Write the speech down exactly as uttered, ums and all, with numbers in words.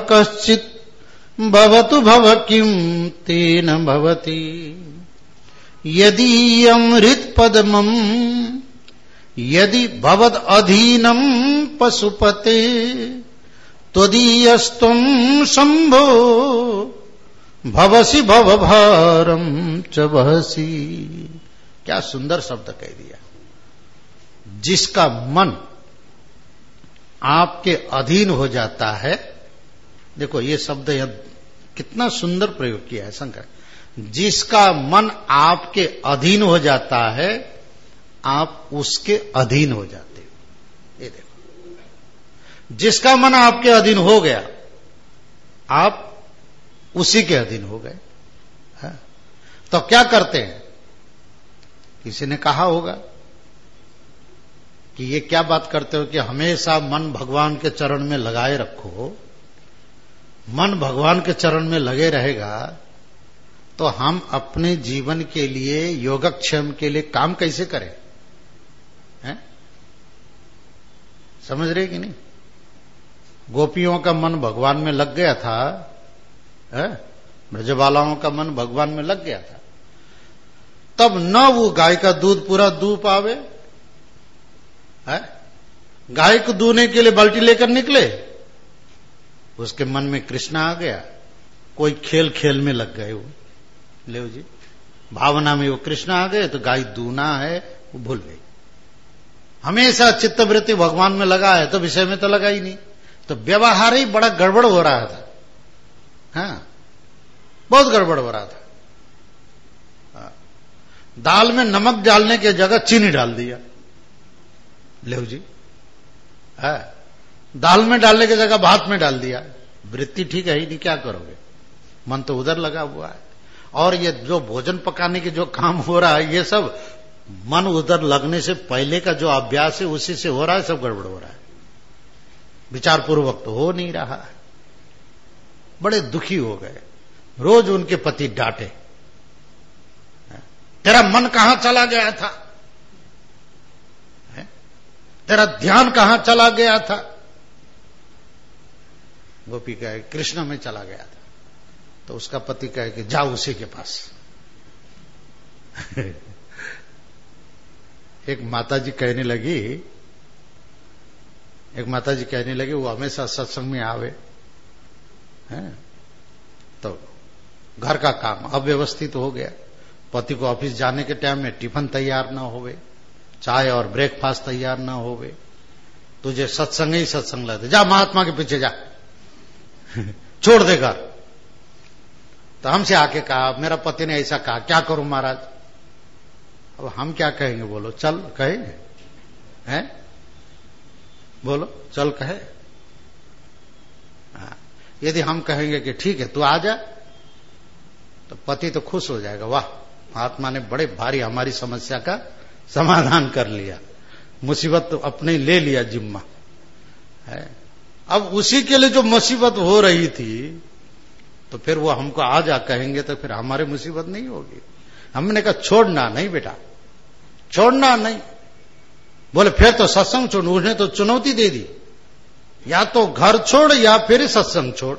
कश्चित् भवतु भव किं तेन भवति यदीयमृत पद्मम् यदि भवद अधीनम पशुपते त्वदीयस्त्वं शंभो भवसि भवभारम च वहसि। क्या सुंदर शब्द कह दिया। जिसका मन आपके अधीन हो जाता है, देखो ये शब्द यह कितना सुंदर प्रयोग किया है शंकर। जिसका मन आपके अधीन हो जाता है आप उसके अधीन हो जाते हो। ये देखो, जिसका मन आपके अधीन हो गया आप उसी के अधीन हो गए। है? तो क्या करते हैं? किसी ने कहा होगा कि ये क्या बात करते हो कि हमेशा मन भगवान के चरण में लगाए रखो। मन भगवान के चरण में लगे रहेगा तो हम अपने जीवन के लिए योगक्षेम के लिए काम कैसे करें? हैं? समझ रहे कि नहीं? गोपियों का मन भगवान में लग गया था, ब्रजबालाओं का मन भगवान में लग गया था, तब न वो गाय का दूध पूरा दूह पावे। है? गाय को दूहने के लिए बाल्टी लेकर निकले, उसके मन में कृष्ण आ गया, कोई खेल खेल में लग गए वो, ले जी भावना में वो कृष्ण आ गए तो गाय दूना है वो भूल गई। हमेशा चित्तवृत्ति भगवान में लगा है तो विषय में तो लगा ही नहीं, तो व्यवहार ही बड़ा गड़बड़ हो रहा था। हाँ, बहुत गड़बड़ हो रहा था। हाँ। दाल में नमक डालने की जगह चीनी डाल दिया, ले जी। हाँ। दाल में डालने की जगह भात में डाल दिया। वृत्ति ठीक है ही नहीं, क्या करोगे? मन तो उधर लगा हुआ है। और ये जो भोजन पकाने के जो काम हो रहा है, ये सब मन उधर लगने से पहले का जो अभ्यास है उसी से हो रहा है, सब गड़बड़ हो रहा है। विचार पूर्वक तो हो नहीं रहा है। बड़े दुखी हो गए। रोज उनके पति डांटे, तेरा मन कहां चला गया था? तेरा ध्यान कहां चला गया था? गोपी कहे कृष्ण में चला गया था। तो उसका पति कहे कि जाओ उसी के पास। एक माताजी कहने लगी एक माताजी कहने लगी वो हमेशा सत्संग में आवे, हैं? तो घर का काम अव्यवस्थित हो गया। पति को ऑफिस जाने के टाइम में टिफिन तैयार ना होवे, चाय और ब्रेकफास्ट तैयार ना होवे, तुझे सत्संग ही सत्संग लगते, जा महात्मा के पीछे जा, छोड़ दे घर। तो हमसे आके कहा, मेरा पति ने ऐसा कहा, क्या करूं महाराज? अब हम क्या कहेंगे? बोलो, चल कहेंगे? हैं? बोलो, चल कहे? हाँ। यदि हम कहेंगे कि ठीक है तू आ जा, तो पति तो खुश हो जाएगा, वाह महात्मा ने बड़े भारी हमारी समस्या का समाधान कर लिया, मुसीबत तो अपने ले लिया जिम्मा है। अब उसी के लिए जो मुसीबत हो रही थी, तो फिर वो हमको आ जा कहेंगे तो फिर हमारे मुसीबत नहीं होगी। हमने कहा छोड़ना नहीं बेटा, छोड़ना नहीं। बोले फिर तो सत्संग छोड़। उसने तो चुनौती दे दी, या तो घर छोड़ या फिर सत्संग छोड़।